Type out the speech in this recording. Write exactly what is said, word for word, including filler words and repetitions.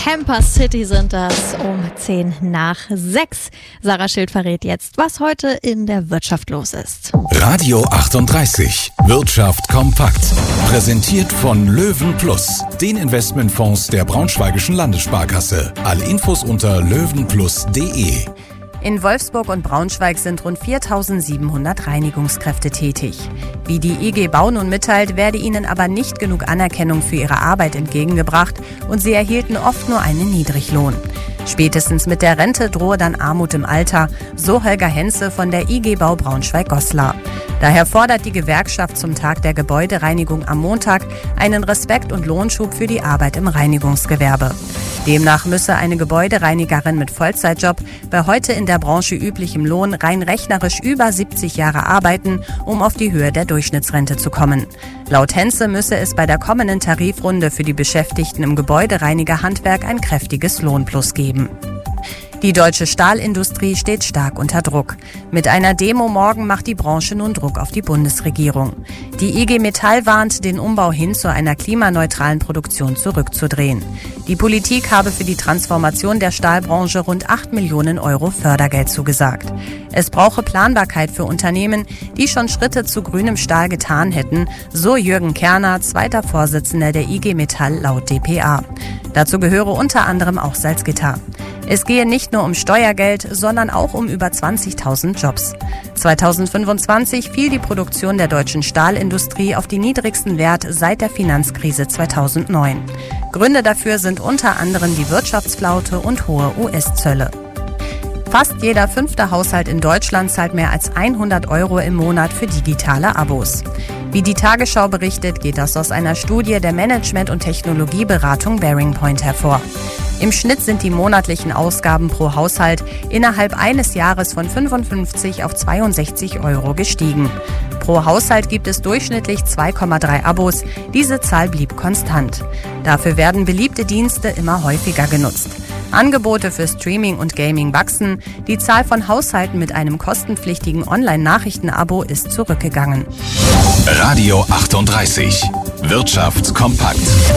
Camper City sind das um zehn nach sechs. Sarah Schild verrät jetzt, was heute in der Wirtschaft los ist. Radio achtunddreißig. Wirtschaft kompakt. Präsentiert von Löwen Plus, den Investmentfonds der Braunschweigischen Landessparkasse. Alle Infos unter löwenplus punkt de. In Wolfsburg und Braunschweig sind rund viertausendsiebenhundert Reinigungskräfte tätig. Wie die I G Bau nun mitteilt, werde ihnen aber nicht genug Anerkennung für ihre Arbeit entgegengebracht und sie erhielten oft nur einen Niedriglohn. Spätestens mit der Rente drohe dann Armut im Alter, so Holger Henze von der I G Bau Braunschweig-Goslar. Daher fordert die Gewerkschaft zum Tag der Gebäudereinigung am Montag einen Respekt- und Lohnschub für die Arbeit im Reinigungsgewerbe. Demnach müsse eine Gebäudereinigerin mit Vollzeitjob bei heute in der Branche üblichem Lohn rein rechnerisch über siebzig Jahre arbeiten, um auf die Höhe der Durchschnittsrente zu kommen. Laut Henze müsse es bei der kommenden Tarifrunde für die Beschäftigten im Gebäudereinigerhandwerk ein kräftiges Lohnplus geben. Die deutsche Stahlindustrie steht stark unter Druck. Mit einer Demo morgen macht die Branche nun Druck auf die Bundesregierung. Die I G Metall warnt, den Umbau hin zu einer klimaneutralen Produktion zurückzudrehen. Die Politik habe für die Transformation der Stahlbranche rund acht Millionen Euro Fördergeld zugesagt. Es brauche Planbarkeit für Unternehmen, die schon Schritte zu grünem Stahl getan hätten, so Jürgen Kerner, zweiter Vorsitzender der I G Metall laut d p a. Dazu gehöre unter anderem auch Salzgitter. Es gehe nicht nur um Steuergeld, sondern auch um über zwanzigtausend Jobs. zweitausendfünfundzwanzig fiel die Produktion der deutschen Stahlindustrie auf die niedrigsten Werte seit der Finanzkrise zweitausendneun. Gründe dafür sind unter anderem die Wirtschaftsflaute und hohe U S-Zölle. Fast jeder fünfte Haushalt in Deutschland zahlt mehr als hundert Euro im Monat für digitale Abos. Wie die Tagesschau berichtet, geht das aus einer Studie der Management- und Technologieberatung Bearing Point hervor. Im Schnitt sind die monatlichen Ausgaben pro Haushalt innerhalb eines Jahres von fünfundfünfzig auf zweiundsechzig Euro gestiegen. Pro Haushalt gibt es durchschnittlich zwei Komma drei Abos. Diese Zahl blieb konstant. Dafür werden beliebte Dienste immer häufiger genutzt. Angebote für Streaming und Gaming wachsen. Die Zahl von Haushalten mit einem kostenpflichtigen Online-Nachrichten-Abo ist zurückgegangen. Radio achtunddreißig. Wirtschaft kompakt.